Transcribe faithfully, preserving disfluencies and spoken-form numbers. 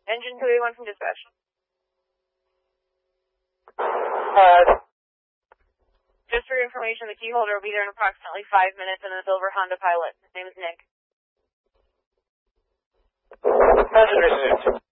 Engine two eighty-one from dispatch. Uh, Just for your information, the key holder will be there in approximately five minutes in a silver Honda Pilot. His name is Nick. That's received.